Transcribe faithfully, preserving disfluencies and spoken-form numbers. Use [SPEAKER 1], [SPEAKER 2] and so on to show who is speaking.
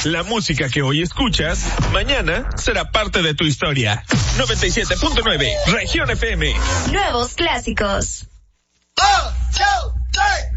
[SPEAKER 1] La música que hoy escuchas, mañana será parte de tu historia. noventa y siete punto nueve, Región F M.
[SPEAKER 2] Nuevos clásicos.
[SPEAKER 3] Oh, two, three.